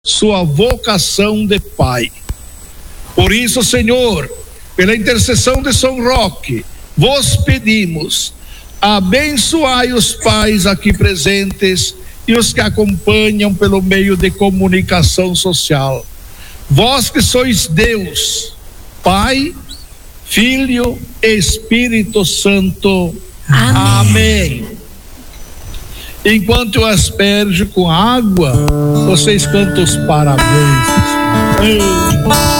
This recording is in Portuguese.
sua vocação de pai. Por isso, Senhor, pela intercessão de São Roque, vos pedimos, abençoai os pais aqui presentes e os que acompanham pelo meio de comunicação social. Vós que sois Deus, Pai, Filho e Espírito Santo. Amém. Enquanto eu asperjo com água, vocês cantam os parabéns.